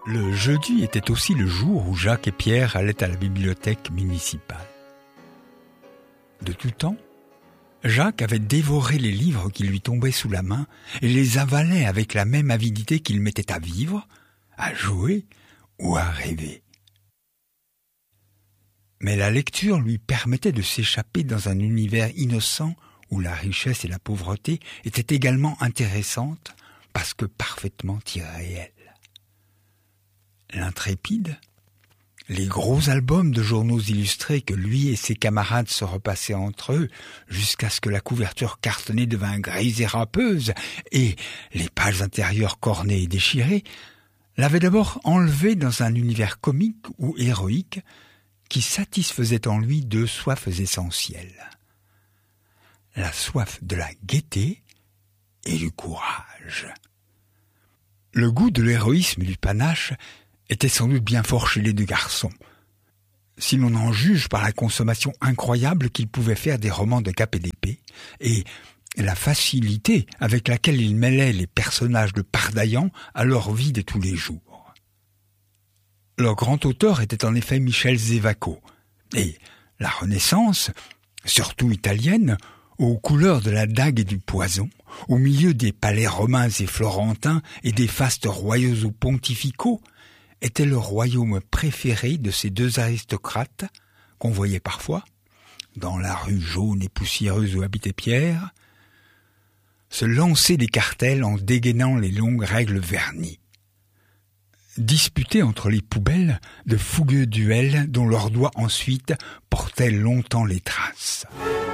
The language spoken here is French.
Le jeudi était aussi le jour où Jacques et Pierre allaient à la bibliothèque municipale. De tout temps, Jacques avait dévoré les livres qui lui tombaient sous la main et les avalait avec la même avidité qu'il mettait à vivre, à jouer ou à rêver. Mais la lecture lui permettait de s'échapper dans un univers innocent où la richesse et la pauvreté étaient également intéressantes parce que parfaitement irréelles. L'Intrépide, les gros albums de journaux illustrés que lui et ses camarades se repassaient entre eux jusqu'à ce que la couverture cartonnée devint grise et râpeuse et les pages intérieures cornées et déchirées, l'avaient d'abord enlevé dans un univers comique ou héroïque qui satisfaisait en lui deux soifs essentielles. La soif de la gaieté et du courage. Le goût de l'héroïsme et du panache était sans doute bien fort chez les deux garçons, si l'on en juge par la consommation incroyable qu'ils pouvaient faire des romans de cap et d'épée, et la facilité avec laquelle ils mêlaient les personnages de Pardaillan à leur vie de tous les jours. Leur grand auteur était en effet Michel Zévaco, et la Renaissance, surtout italienne, aux couleurs de la dague et du poison, au milieu des palais romains et florentins et des fastes royaux ou pontificaux, était le royaume préféré de ces deux aristocrates qu'on voyait parfois, dans la rue jaune et poussiéreuse où habitait Pierre, se lancer des cartels en dégainant les longues règles vernies. Disputer entre les poubelles de fougueux duels dont leurs doigts ensuite portaient longtemps les traces.